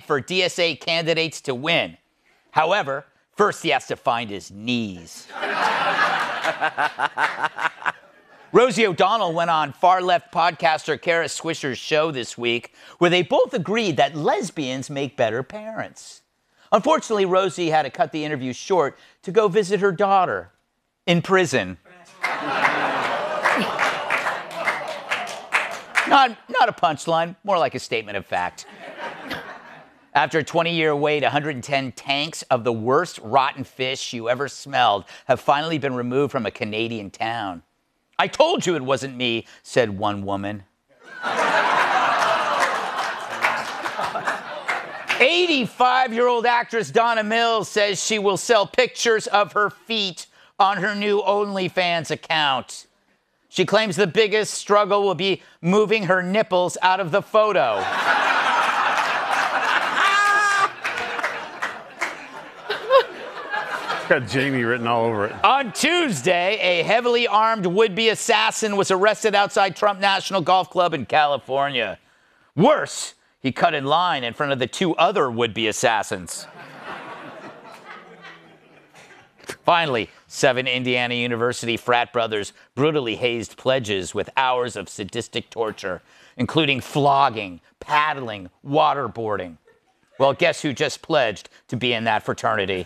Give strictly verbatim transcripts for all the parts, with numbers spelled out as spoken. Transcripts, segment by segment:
for D S A candidates to win. However, first he has to find his knees. Rosie O'Donnell went on far-left podcaster Kara Swisher's show this week, where they both agreed that lesbians make better parents. Unfortunately, Rosie had to cut the interview short to go visit her daughter in prison. Not, not a punchline, more like a statement of fact. After a twenty-year wait, one hundred ten tanks of the worst rotten fish you ever smelled have finally been removed from a Canadian town. I told you it wasn't me, said one woman. eighty-five-year-old actress Donna Mills says she will sell pictures of her feet on her new OnlyFans account. She claims the biggest struggle will be moving her nipples out of the photo. Got Jamie written all over it. On Tuesday, a heavily armed would-be assassin was arrested outside Trump National Golf Club in California. Worse, he cut in line in front of the two other would-be assassins. Finally, seven Indiana University frat brothers brutally hazed pledges with hours of sadistic torture, including flogging, paddling, waterboarding. Well, guess who just pledged to be in that fraternity?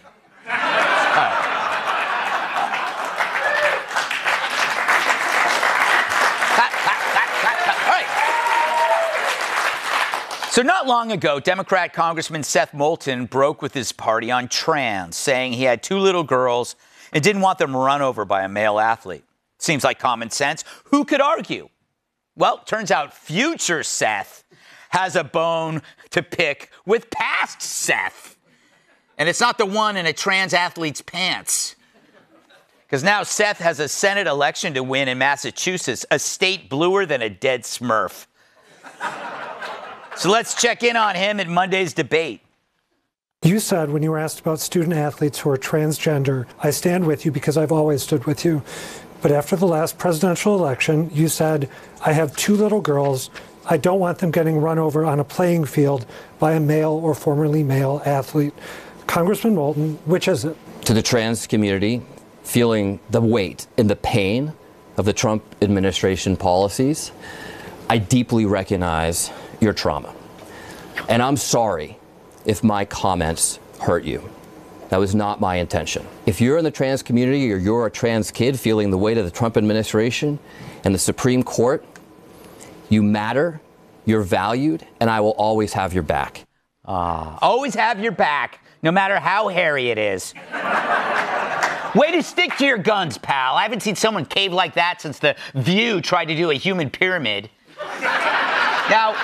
So not long ago, Democrat Congressman Seth Moulton broke with his party on trans, saying he had two little girls and didn't want them run over by a male athlete. Seems like common sense. Who could argue? Well, turns out future Seth has a bone to pick with past Seth. And it's not the one in a trans athlete's pants. Because now Seth has a Senate election to win in Massachusetts, a state bluer than a dead Smurf. So let's check in on him in Monday's debate. You said when you were asked about student athletes who are transgender, I stand with you because I've always stood with you. But after the last presidential election, you said, I have two little girls. I don't want them getting run over on a playing field by a male or formerly male athlete. Congressman Moulton, which is it? To the trans community, feeling the weight and the pain of the Trump administration policies, I deeply recognize your trauma. And I'm sorry if my comments hurt you. That was not my intention. If you're in the trans community or you're a trans kid feeling the weight of the Trump administration and the Supreme Court, you matter, you're valued, and I will always have your back. Ah, always have your back, no matter how hairy it is. Way to stick to your guns, pal. I haven't seen someone cave like that since The View tried to do a human pyramid. Now,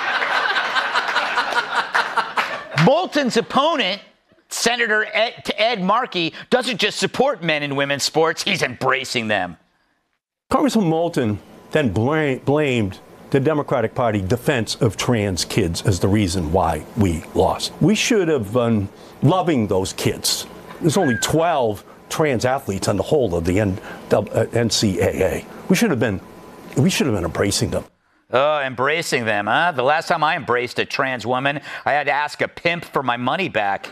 Moulton's opponent, Senator Ed, Ed Markey, doesn't just support men and women's sports, he's embracing them. Congressman Moulton then bl- blamed the Democratic Party defense of trans kids as the reason why we lost. We should have been loving those kids. There's only twelve trans athletes on the whole of the N C A A. We should have been, we should have been embracing them. Oh, embracing them, huh? The last time I embraced a trans woman, I had to ask a pimp for my money back.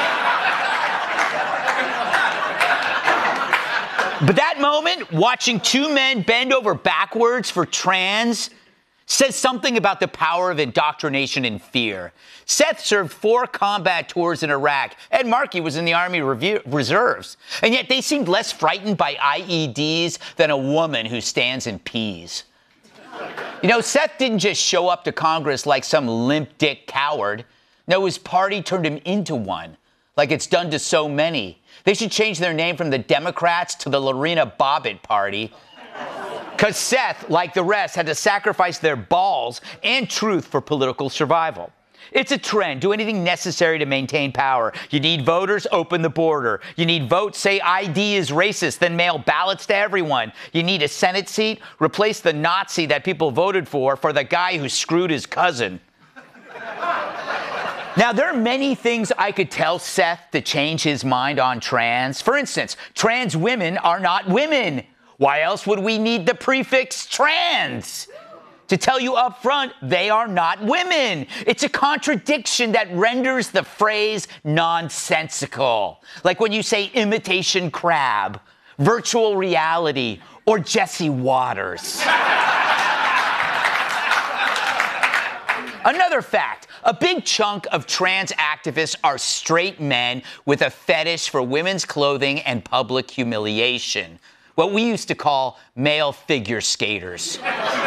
But that moment, watching two men bend over backwards for trans, says something about the power of indoctrination and fear. Seth served four combat tours in Iraq. Ed Markey was in the Army Revu- Reserves. And yet they seemed less frightened by I E Ds than a woman who stands in peas. You know, Seth didn't just show up to Congress like some limp dick coward. No, his party turned him into one, like it's done to so many. They should change their name from the Democrats to the Lorena Bobbitt Party. Because Seth, like the rest, had to sacrifice their balls and truth for political survival. It's a trend. Do anything necessary to maintain power. You need voters, open the border. You need votes, say I D is racist, then mail ballots to everyone. You need a Senate seat, replace the Nazi that people voted for for the guy who screwed his cousin. Now, there are many things I could tell Seth to change his mind on trans. For instance, trans women are not women. Why else would we need the prefix trans? to tell you up front they are not women. It's a contradiction that renders the phrase nonsensical. Like when you say imitation crab, virtual reality, or Jesse Waters. Another fact, a big chunk of trans activists are straight men with a fetish for women's clothing and public humiliation, what we used to call male figure skaters.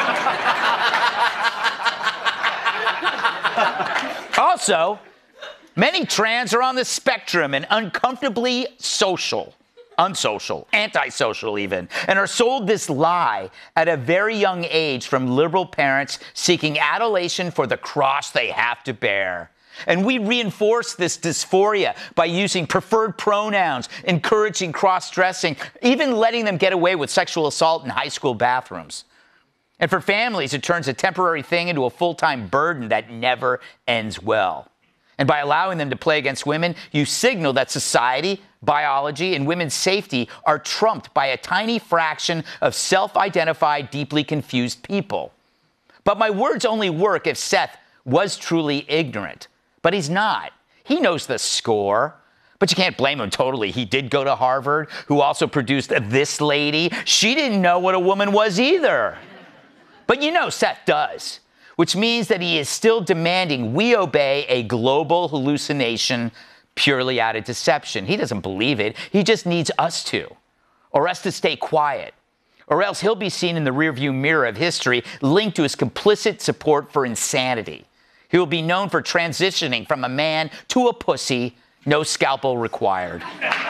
Also, many trans are on the spectrum and uncomfortably social, unsocial, antisocial even, and are sold this lie at a very young age from liberal parents seeking adulation for the cross they have to bear. And we reinforce this dysphoria by using preferred pronouns, encouraging cross-dressing, even letting them get away with sexual assault in high school bathrooms. And for families, it turns a temporary thing into a full-time burden that never ends well. And by allowing them to play against women, you signal that society, biology, and women's safety are trumped by a tiny fraction of self-identified, deeply confused people. But my words only work if Seth was truly ignorant. But he's not. He knows the score. But you can't blame him totally. He did go to Harvard, who also produced this lady. She didn't know what a woman was either. But you know Seth does, which means that he is still demanding we obey a global hallucination purely out of deception. He doesn't believe it. He just needs us to, or us to stay quiet, or else he'll be seen in the rearview mirror of history linked to his complicit support for insanity. He will be known for transitioning from a man to a pussy, no scalpel required.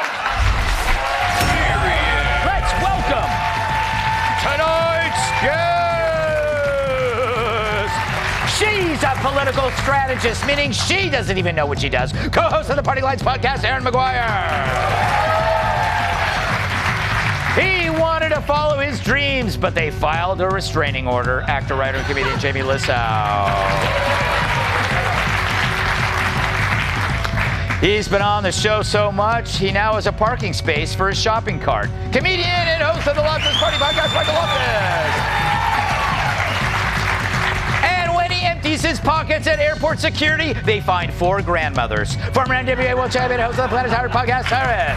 Let's welcome tonight's guest. She's a political strategist, meaning she doesn't even know what she does. Co-host of the Party Lines podcast, Aaron McGuire. He wanted to follow his dreams, but they filed a restraining order. Actor, writer, and comedian Jamie Lissow. He's been on the show so much, he now has a parking space for his shopping cart. Comedian and host of the Loftus Party podcast, Michael Loftus. And when he empties his pockets at airport security, they find four grandmothers. Former N W A World Champion, host of the Planet Howard podcast, Harris.